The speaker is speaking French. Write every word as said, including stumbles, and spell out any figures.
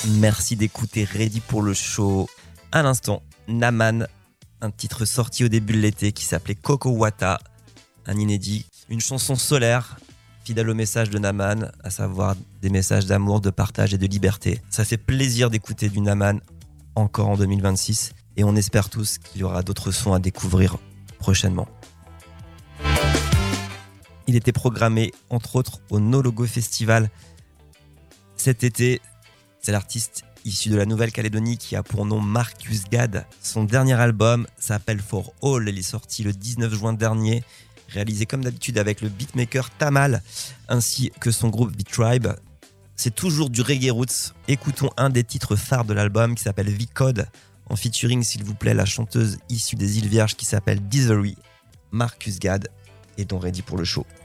Merci d'écouter Ready pour le show. À l'instant, Naman, un titre sorti au début de l'été qui s'appelait Coco Wata, un inédit, une chanson solaire, fidèle au message de Naman, à savoir des messages d'amour, de partage et de liberté. Ça fait plaisir d'écouter du Naman encore en deux mille vingt-six et on espère tous qu'il y aura d'autres sons à découvrir prochainement. Il était programmé entre autres au No Logo Festival cet été. C'est l'artiste issu de la Nouvelle-Calédonie qui a pour nom Marcus Gad. Son dernier album s'appelle For All. Il est sorti le dix-neuf juin dernier, réalisé comme d'habitude avec le beatmaker Tamal ainsi que son groupe The Tribe. C'est toujours du reggae roots. Écoutons un des titres phares de l'album qui s'appelle V-Code, en featuring s'il vous plaît la chanteuse issue des îles Vierges qui s'appelle Dizery. Marcus Gad est donc ready pour le show.